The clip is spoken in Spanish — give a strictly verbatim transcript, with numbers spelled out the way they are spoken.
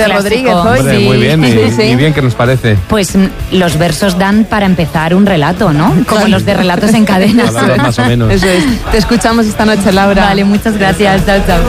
clásico. Rodríguez hoy. Hombre, Sí. muy bien, y, Sí, sí. y bien que nos parece. Pues mm, los versos dan para empezar un relato, ¿no? Como los de relatos en cadena. La verdad, más o menos. Eso es. Te escuchamos esta noche, Laura. Vale, muchas gracias. Chao, chao.